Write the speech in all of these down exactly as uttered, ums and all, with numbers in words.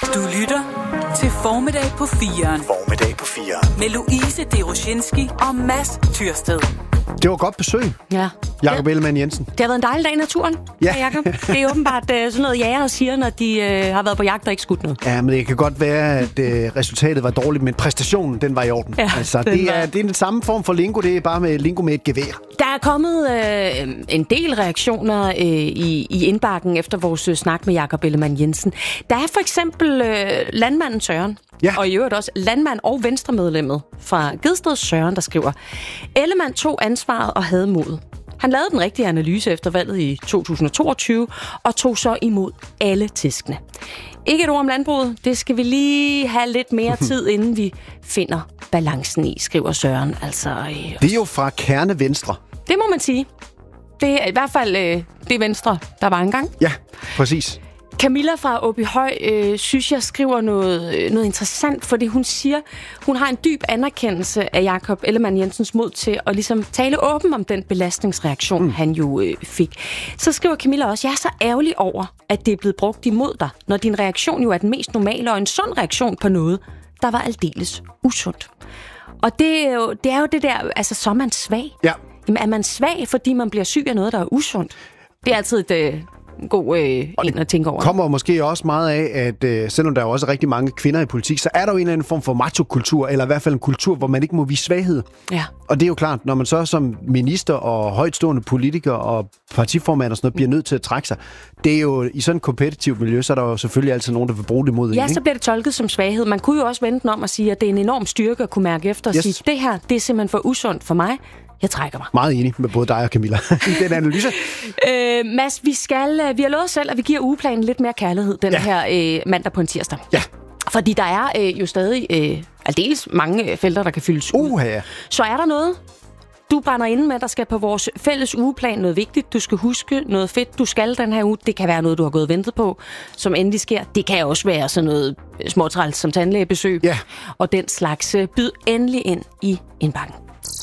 Du lytter til Formiddag på fireren. Formiddag på fireren. Med Louise Deroshinski og Mads Tyrsted. Det var godt besøg. Ja. Jakob Ellemann Jensen. Det har været en dejlig dag i naturen, ja. Jakob. Det er åbenbart uh, sådan noget, jæger siger, når de uh, har været på jagt og ikke skudt noget. Ja, men det kan godt være, at uh, resultatet var dårligt, men præstationen, den var i orden. Ja, altså, den det, var... er, det er den samme form for lingo, det er bare med lingo med et gevær. Der er kommet uh, en del reaktioner uh, i, i indbakken efter vores uh, snak med Jakob Ellemann Jensen. Der er for eksempel uh, landmanden Søren, ja. og i øvrigt også landmand og venstremedlemmet fra Gedsted Søren, der skriver: Ellemann tog ansvaret og havde mod. Han lavede den rigtige analyse efter valget i to tusind og toogtyve og tog så imod alle tæskene. Ikke et ord om landbruget. Det skal vi lige have lidt mere tid, inden vi finder balancen i, skriver Søren. Altså, øh, det er jo fra Kerne Venstre. Det må man sige. Det er i hvert fald øh, det Venstre, der var engang. Ja, præcis. Camilla fra Åbyhøj øh, synes, jeg skriver noget, øh, noget interessant, fordi hun siger, hun har en dyb anerkendelse af Jakob Ellemann Jensens mod til at ligesom tale åben om den belastningsreaktion, mm. han jo øh, fik. Så skriver Camilla også: jeg er så ærgerlig over, at det er blevet brugt imod dig, når din reaktion jo er den mest normale og en sund reaktion på noget, der var aldeles usundt. Og det er jo det, er jo det der, altså så er man svag. Ja. Jamen, er man svag, fordi man bliver syg af noget, der er usundt? Det er altid et... Øh, god øh, ind at tænke over. Det kommer måske også meget af, at øh, selvom der er også rigtig mange kvinder i politik, så er der jo en eller anden form for macho-kultur, eller i hvert fald en kultur, hvor man ikke må vise svaghed. Ja. Og det er jo klart, når man så som minister og højtstående politiker og partiformand og sådan noget bliver nødt til at trække sig, det er jo i sådan et kompetitivt miljø, så er der jo selvfølgelig altid nogen, der vil bruge det mod en. Ja, så bliver det tolket som svaghed. Man kunne jo også vente den om at sige, at det er en enorm styrke at kunne mærke efter og yes. sige, det her, det er simpelthen for usundt for mig. Jeg trækker mig. Meget enig med både dig og Camilla i den analyse. Øh, Mads, vi skal, vi har lovet selv, at vi giver ugeplanen lidt mere kærlighed den ja. her øh, mandag på en tirsdag. Ja. Fordi der er øh, jo stadig øh, aldeles mange felter, der kan fyldes ud. Uh, ja. Så er der noget, du brænder inde med, der skal på vores fælles ugeplan noget vigtigt. Du skal huske noget fedt, du skal den her uge. Det kan være noget, du har gået og ventet på, som endelig sker. Det kan også være sådan noget småtræls som tandlægebesøg. Ja. Og den slags. Byd endelig ind i indbakken.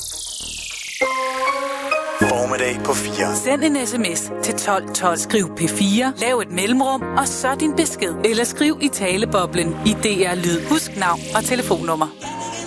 Formiddag på fire. Send en sms til tolv tolv. Skriv P fire, lav et mellemrum, og så din besked. Eller skriv i taleboblen i D R Lyd. Husk navn og telefonnummer.